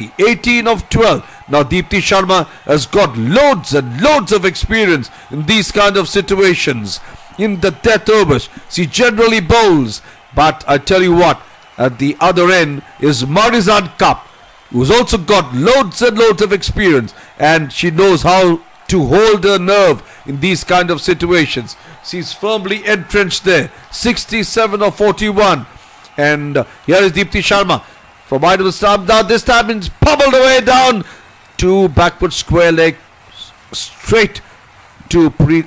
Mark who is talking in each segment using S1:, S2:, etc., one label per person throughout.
S1: Boundary, 18 of 12. Now Deepti Sharma has got loads and loads of experience in these kind of situations. In the death overs, she generally bowls. But I tell you what, at the other end is Marizanne Kapp, who's also got loads and loads of experience, and she knows how to hold her nerve in these kind of situations. She's firmly entrenched there, 67 of 41. And here is Deepti Sharma from wide of the stump. Now this time it's pummeled away down to backward square leg, straight to Prema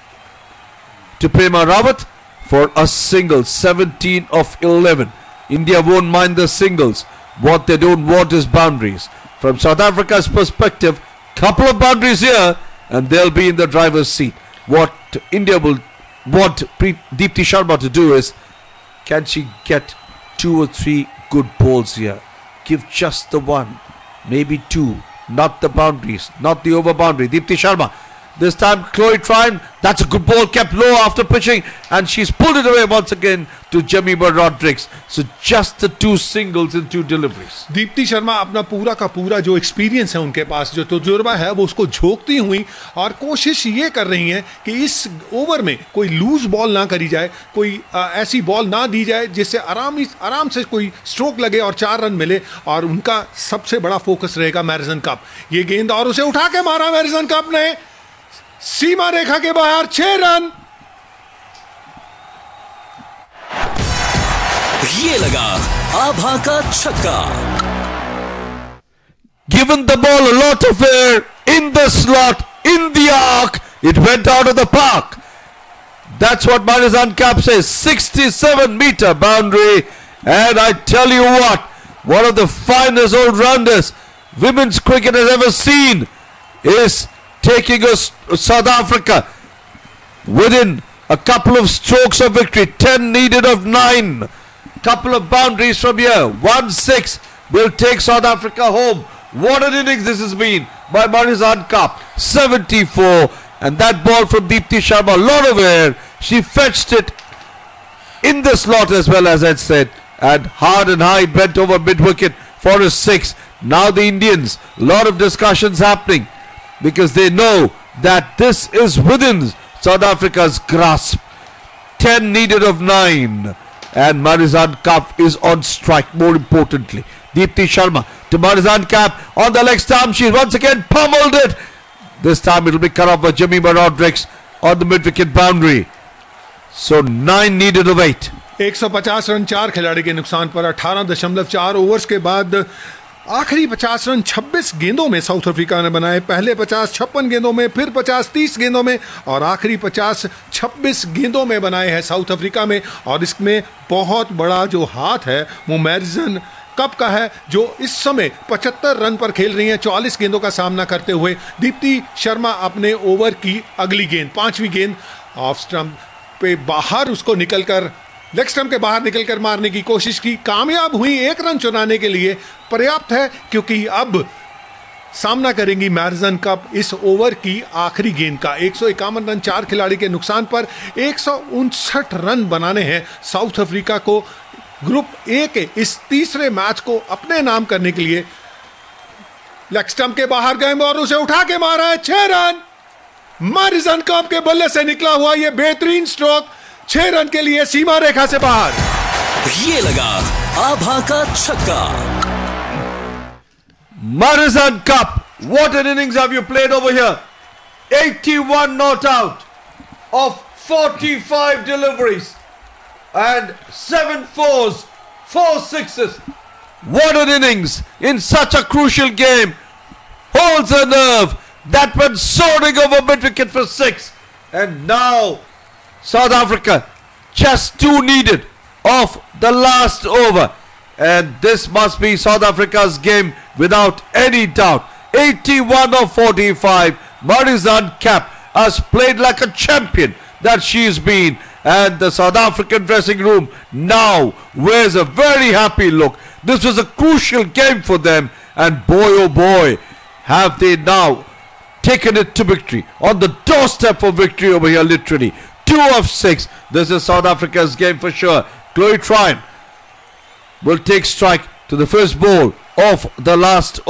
S1: Rawat for a single, 17 of 11. India won't mind the singles. What they don't want is boundaries. From South Africa's perspective, couple of boundaries here and they'll be in the driver's seat. What India will want Deepti Sharma to do is, can she get 2 or 3 good balls here? Give just the one, maybe 2, not the boundaries, not the over boundary. Deepti Sharma, this time Chloe Tryon, that's a good ball, kept low after pitching, and she's pulled it away once again to Jemimah Rodrigues. So just the 2 singles in 2 deliveries.
S2: Deepti Sharma अपना पूरा का पूरा जो experience है उनके पास, जो तजुर्बा है, वो उसको झोंकती हुई और कोशिश ये कर रही हैं कि इस ओवर में कोई लूज बॉल ना करी जाए, कोई ऐसी बॉल ना दी जाए जिससे आराम से कोई स्ट्रोक लगे और 4 रन मिले, और उनका सबसे बड़ा फोकस रहेगा मैरिजन कप. ये गेंद और उसे उठा के मारा मैरिजन कप ने सीमा रेखा के बाहर, 6 रन.
S3: ये लगा आभा का छक्का.
S1: Given the ball a lot of air in the slot, in the arc, it went out of the park. That's what Marizanne Kapp says. 67-meter boundary, and I tell you what, one of the finest all-rounders women's cricket has ever seen is taking us South Africa within a couple of strokes of victory. 10 needed of 9. Couple of boundaries from here. 1-6 will take South Africa home. What an innings this has been by Marizanne Kapp. 74, and that ball from Deepti Sharma, a lot of air. She fetched it in the slot as well, as I said, and hard and high, bent over mid-wicket for a 6. Now the Indians, a lot of discussions happening, because they know that this is within South Africa's grasp. 10 needed of 9, and Marizanne Kapp is on strike. More importantly, Deepti Sharma to Marizanne Kapp on the leg stump. She once again pummeled it. This time it will be cut off by Jemimah Rodrigues on the mid-wicket boundary. So 9 needed of 8.
S2: 150 run 4 खिलाड़ी के नुकसान पर 18.4 overs के बाद आखिरी 50 run 26 गेंदों में south Africa ने बनाए. पहले 50 56 गेंदों में, फिर 50 30 गेंदों में, और आखिरी 50 26 गेंदों में बनाए हैं साउथ अफ्रीका में. और इसमें बहुत बड़ा जो हाथ है वो मैरिजन कप का है, जो इस समय 75 रन पर खेल रही हैं 44 गेंदों का सामना करते हुए. दीप्ति शर्मा अपने ओवर की अगली गेंद, 5वीं गेंद, ऑफ स्टंप पे बाहर उसको निकलकर, लेग स्टंप के बाहर निकलकर मारने की कोशिश की, कामयाब हुई. 1 रन चुराने के लिए पर्याप्त है, क्योंकि अब सामना करेंगी मैरिजन कप इस ओवर की आखिरी गेंद का. 151 रन 4 खिलाड़ी के नुकसान पर 159 रन बनाने हैं साउथ अफ्रीका को ग्रुप ए के इस तीसरे मैच को अपने नाम करने के लिए. लेग स्टंप के बाहर गए और उसे उठा के मारा है. 6 रन. मैरिजन कप के बल्ले से निकला हुआ यह बेहतरीन स्ट्रोक 6 रन के लिए सीमा रेखा से बाहर.
S3: ये लगा आभा का छक्का.
S1: Marizanne Kapp, what an innings have you played over here. 81 not out of 45 deliveries and 7 fours, 4 sixes. What an innings in such a crucial game. Holds a nerve. That went soaring over mid-wicket for 6. And now South Africa just 2 needed of the last over, and this must be South Africa's game without any doubt. 81 of 45. Marizanne Kapp has played like a champion that she's been, and the South African dressing room now wears a very happy look. This was a crucial game for them, and boy oh boy, have they now taken it to victory, on the doorstep of victory over here, literally. 2 of 6. This is South Africa's game for sure. Chloe Tryon will take strike to the first ball of the last